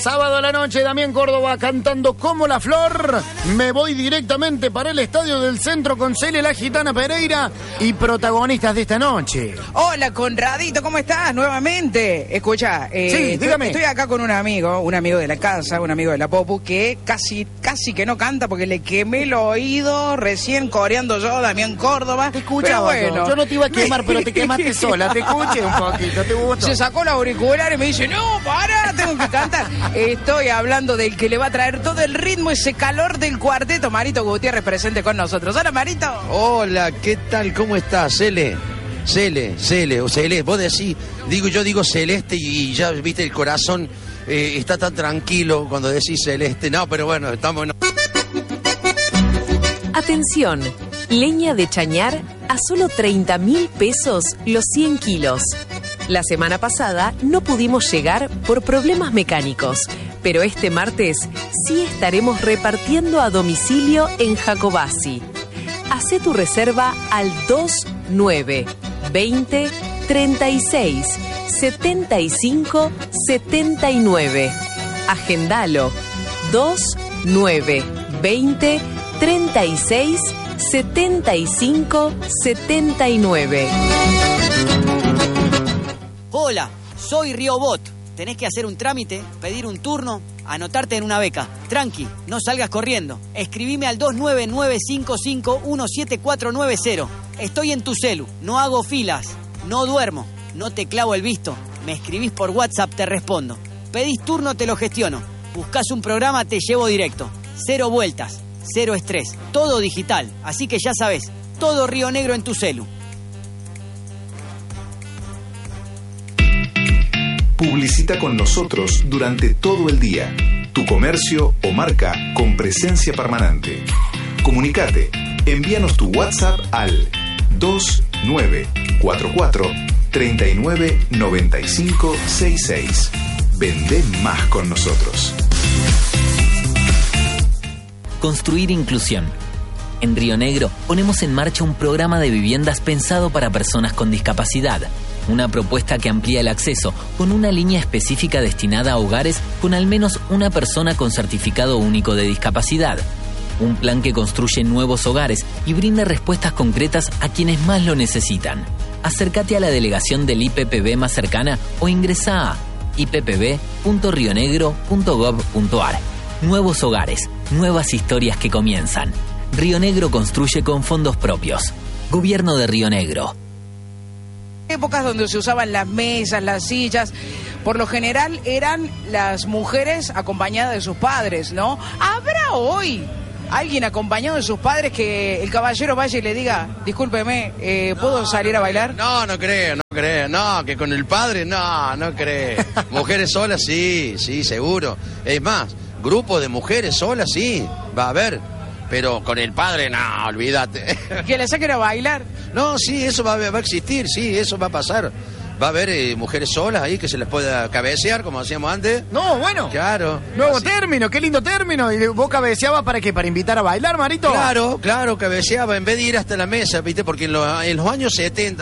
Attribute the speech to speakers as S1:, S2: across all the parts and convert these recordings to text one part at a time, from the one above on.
S1: Sábado a la noche, Damián Córdoba cantando Como la Flor. Me voy directamente para el Estadio del Centro con Cele la Gitana Pereira y protagonistas de esta noche.
S2: Hola, Conradito, ¿cómo estás? Nuevamente. Escucha,
S1: sí, dígame.
S2: Estoy acá con un amigo de la casa, un amigo de la Popu, que casi que no canta porque le quemé el oído recién coreando yo, Damián Córdoba.
S1: Te escuchaba, bueno. Yo no te iba a quemar, pero te quemaste sola. Te escuché un poquito, ¿te gustó?
S2: Se sacó los auriculares y me dice, no, para, tengo que cantar. Estoy hablando del que le va a traer todo el ritmo, ese calor del cuarteto, Marito Gutiérrez, presente con nosotros. Hola, Marito.
S3: Hola, ¿qué tal? ¿Cómo estás, Cele? O Cele, vos decís, yo digo Celeste y ya, viste, el corazón está tan tranquilo cuando decís Celeste. No, pero bueno, estamos...
S4: Atención, leña de chañar a solo 30.000 pesos los 100 kilos. La semana pasada no pudimos llegar por problemas mecánicos, pero este martes sí estaremos repartiendo a domicilio en Jacobasi. Hacé tu reserva al 29 20 36 75 79. Agendalo. 29 20 36 75 79.
S5: Hola, soy Riobot. Tenés que hacer un trámite, pedir un turno, anotarte en una beca. Tranqui, no salgas corriendo. Escribime al 29955174990. Estoy en tu celu, no hago filas, no duermo, no te clavo el visto. Me escribís por WhatsApp, te respondo. Pedís turno, te lo gestiono. Buscás un programa, te llevo directo. 0 vueltas, 0 estrés, todo digital. Así que ya sabés, todo Río Negro en tu celu.
S6: Publicita con nosotros durante todo el día. Tu comercio o marca con presencia permanente. Comunicate. Envíanos tu WhatsApp al 2944 39 95 66. Vendé más con nosotros.
S7: Construir inclusión. En Río Negro ponemos en marcha un programa de viviendas pensado para personas con discapacidad. Una propuesta que amplía el acceso con una línea específica destinada a hogares con al menos una persona con certificado único de discapacidad. Un plan que construye nuevos hogares y brinda respuestas concretas a quienes más lo necesitan. Acércate a la delegación del IPPB más cercana o ingresa a ippb.rionegro.gov.ar. Nuevos hogares, nuevas historias que comienzan. Río Negro construye con fondos propios. Gobierno de Río Negro.
S2: Épocas donde se usaban las mesas, las sillas, por lo general eran las mujeres acompañadas de sus padres, ¿no? ¿Habrá hoy alguien acompañado de sus padres que el caballero vaya y le diga, discúlpeme, ¿puedo salir a bailar?
S3: No creo, no, que con el padre, no creo. Mujeres solas, sí, seguro. Es más, grupo de mujeres solas, sí, va a haber. Pero con el padre, no, olvídate.
S2: ¿Que le saquen a bailar?
S3: No, sí, eso va a existir, sí, eso va a pasar. Va a haber mujeres solas ahí que se les pueda cabecear, como hacíamos antes.
S1: No, bueno.
S3: Claro.
S1: Nuevo término, qué lindo término. ¿Y vos cabeceabas para qué? ¿Para invitar a bailar, Marito?
S3: Claro, cabeceaba en vez de ir hasta la mesa, ¿viste? Porque en los años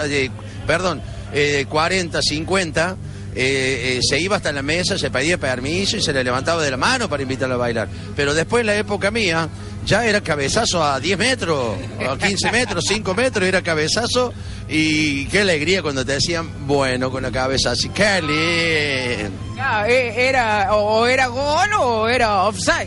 S3: 40, 50... se iba hasta la mesa, se pedía permiso y se le levantaba de la mano para invitarlo a bailar. Pero después, en la época mía, ya era cabezazo a 10 metros, a 15 metros, 5 metros, era cabezazo. Y qué alegría cuando te decían, bueno, con la cabeza así, qué lindo.
S2: Era gol o era offside.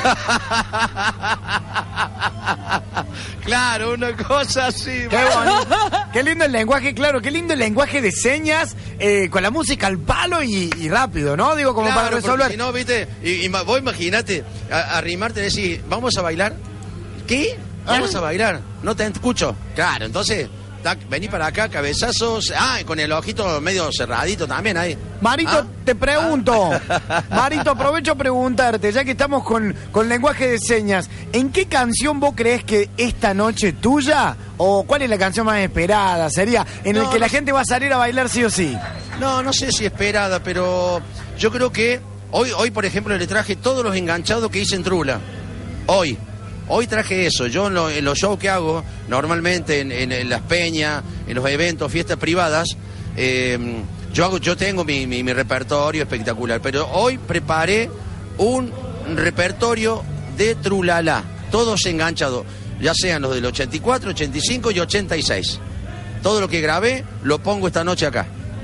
S3: Claro, una cosa así.
S1: Qué bonito. Qué lindo el lenguaje, claro, qué lindo el lenguaje de señas, con la música al palo y rápido, ¿no? Digo, como
S3: claro,
S1: para resolver.
S3: Si no, viste, y vos imaginate, arrimarte y decir, ¿vamos a bailar? ¿Qué? Vamos a bailar. No te escucho. Claro, entonces... Vení para acá, cabezazos. Con el ojito medio cerradito también ahí.
S1: Marito, te pregunto. Marito, aprovecho a preguntarte, ya que estamos con lenguaje de señas. ¿En qué canción vos creés que esta noche tuya, o cuál es la canción más esperada, sería en el que la gente va a salir a bailar sí o sí?
S3: No sé si esperada, pero yo creo que hoy por ejemplo, le traje todos los enganchados que hice en Trula. Hoy traje eso. Yo en los shows que hago, normalmente en las peñas, en los eventos, fiestas privadas, Yo tengo mi repertorio espectacular, pero hoy preparé un repertorio de Trulala, todos enganchados, ya sean los del 84, 85 y 86. Todo lo que grabé lo pongo esta noche acá.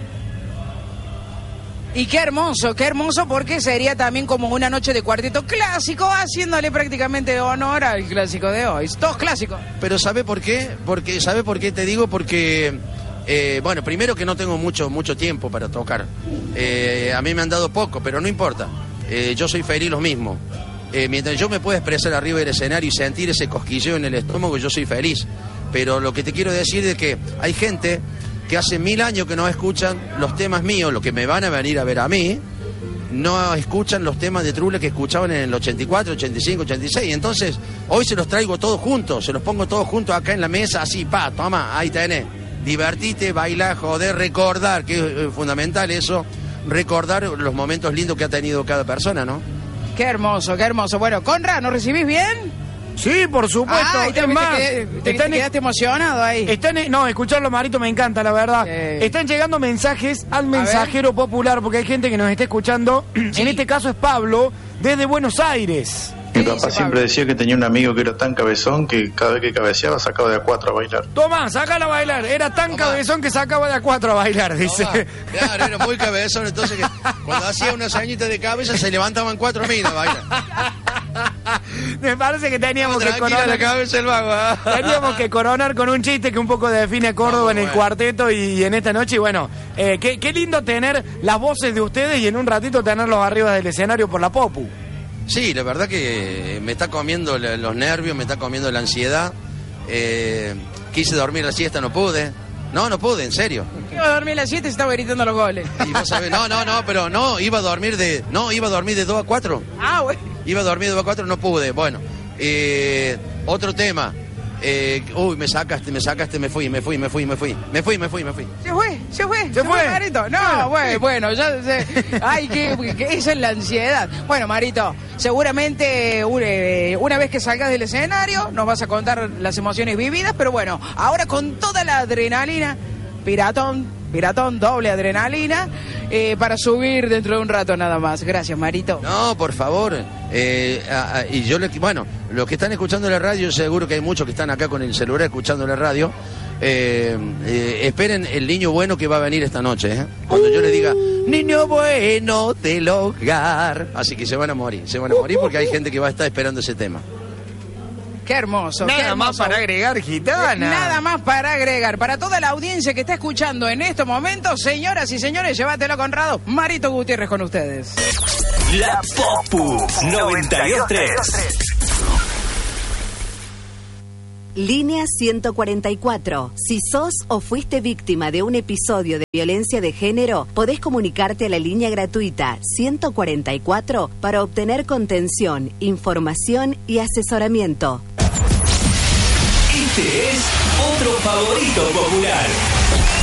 S2: Y qué hermoso, porque sería también como una noche de cuarteto clásico, haciéndole prácticamente honor al clásico de hoy. Todos clásicos.
S3: Pero ¿sabe por qué? ¿Sabe por qué te digo? Porque, bueno, primero que no tengo mucho tiempo para tocar. A mí me han dado poco, pero no importa. Yo soy feliz lo mismo. Mientras yo me pueda expresar arriba del escenario y sentir ese cosquilleo en el estómago, yo soy feliz. Pero lo que te quiero decir es que hay gente que hace 1000 años que no escuchan los temas míos, lo que me van a venir a ver a mí, no escuchan los temas de Trula que escuchaban en el 84, 85, 86. Entonces, hoy se los traigo todos juntos, se los pongo todos juntos acá en la mesa, así, toma, ahí tenés. Divertite, bailar, joder, recordar, que es fundamental eso, recordar los momentos lindos que ha tenido cada persona, ¿no?
S2: Qué hermoso. Bueno, Conrad, ¿nos recibís bien?
S1: Sí, por supuesto.
S2: Es más, te quedaste emocionado ahí.
S1: No, escucharlo, Marito, me encanta, la verdad. Están llegando mensajes al mensajero popular, porque hay gente que nos está escuchando. Sí. En este caso es Pablo, desde Buenos Aires.
S8: Mi papá siempre decía que tenía un amigo que era tan cabezón que cada vez que cabeceaba sacaba de a 4 a bailar.
S1: Tomá, sácala a bailar. Era tan cabezón que sacaba de a 4 a bailar, dice.
S3: Claro, era muy cabezón. Entonces, cuando hacía una señita de cabeza, se levantaban 4 minas a bailar.
S1: Me parece que teníamos que coronar
S3: la cabeza el vago.
S1: Teníamos que coronar con un chiste que un poco define a Córdoba en el cuarteto y en esta noche. Y bueno, qué lindo tener las voces de ustedes y en un ratito tenerlos arriba del escenario por la Popu.
S3: Sí, la verdad que me está comiendo los nervios, me está comiendo la ansiedad. Quise dormir la siesta, no pude. No pude, en serio.
S2: Iba a dormir a las 7 y estaba gritando los goles.
S3: Y vos sabés, pero iba a dormir de 2 a 4.
S2: Ah, güey.
S3: Iba a dormir de 2 a 4, no pude. Bueno, otro tema. Me sacaste, me fui.
S2: Se fue, Marito. No, bueno, ya sé. Ay, que esa es la ansiedad. Bueno, Marito, seguramente una vez que salgas del escenario nos vas a contar las emociones vividas, pero bueno, ahora con toda la adrenalina, Piratón, doble adrenalina, para subir dentro de un rato nada más. Gracias, Marito.
S3: No, por favor. Y yo los que están escuchando la radio, seguro que hay muchos que están acá con el celular escuchando la radio. Esperen el niño bueno que va a venir esta noche. Cuando yo les diga, niño bueno del hogar. Así que se van a morir porque hay gente que va a estar esperando ese tema.
S2: Qué hermoso.
S1: Nada más para agregar, gitana.
S2: Nada más para agregar. Para toda la audiencia que está escuchando en estos momentos, señoras y señores, llévatelo, Conrado. Marito Gutiérrez con ustedes.
S9: La Popu 92.3.
S10: Línea 144. Si sos o fuiste víctima de un episodio de violencia de género, podés comunicarte a la línea gratuita 144 para obtener contención, información y asesoramiento.
S9: Este es otro favorito popular.